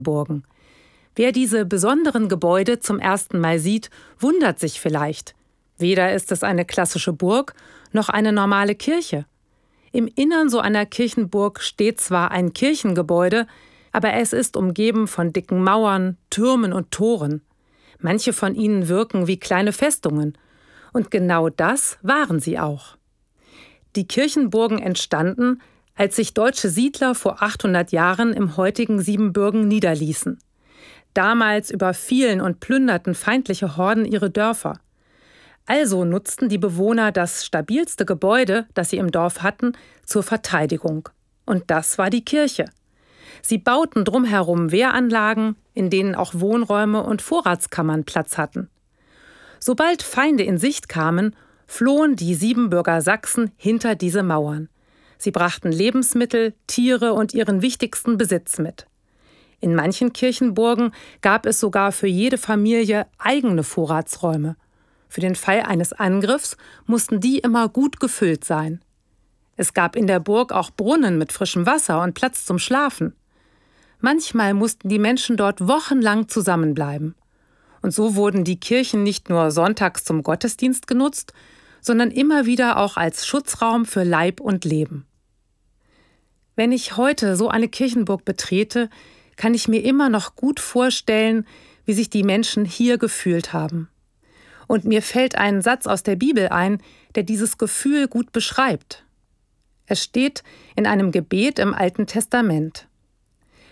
Burgen. Wer diese besonderen Gebäude zum ersten Mal sieht, wundert sich vielleicht. Weder ist es eine klassische Burg noch eine normale Kirche. Im Innern so einer Kirchenburg steht zwar ein Kirchengebäude, aber es ist umgeben von dicken Mauern, Türmen und Toren. Manche von ihnen wirken wie kleine Festungen. Und genau das waren sie auch. Die Kirchenburgen entstanden, als sich deutsche Siedler vor 800 Jahren im heutigen Siebenbürgen niederließen. Damals überfielen und plünderten feindliche Horden ihre Dörfer. Also nutzten die Bewohner das stabilste Gebäude, das sie im Dorf hatten, zur Verteidigung. Und das war die Kirche. Sie bauten drumherum Wehranlagen, in denen auch Wohnräume und Vorratskammern Platz hatten. Sobald Feinde in Sicht kamen, flohen die Siebenbürger Sachsen hinter diese Mauern. Sie brachten Lebensmittel, Tiere und ihren wichtigsten Besitz mit. In manchen Kirchenburgen gab es sogar für jede Familie eigene Vorratsräume. Für den Fall eines Angriffs mussten die immer gut gefüllt sein. Es gab in der Burg auch Brunnen mit frischem Wasser und Platz zum Schlafen. Manchmal mussten die Menschen dort wochenlang zusammenbleiben. Und so wurden die Kirchen nicht nur sonntags zum Gottesdienst genutzt, sondern immer wieder auch als Schutzraum für Leib und Leben. Wenn ich heute so eine Kirchenburg betrete, kann ich mir immer noch gut vorstellen, wie sich die Menschen hier gefühlt haben. Und mir fällt ein Satz aus der Bibel ein, der dieses Gefühl gut beschreibt. Es steht in einem Gebet im Alten Testament: